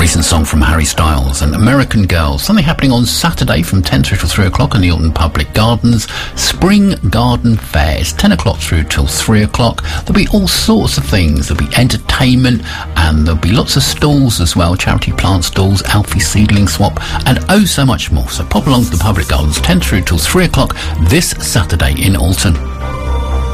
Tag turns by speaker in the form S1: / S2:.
S1: recent song from Harry Styles and American Girl. Something happening on Saturday from 10 through till 3 o'clock in the Alton Public Gardens. Spring Garden Fairs, 10 o'clock through till 3 o'clock. There'll be all sorts of things. There'll be entertainment and there'll be lots of stalls as well. Charity plant stalls, Alfie seedling swap and oh so much more. So pop along to the Public Gardens 10 through till 3 o'clock this Saturday in Alton.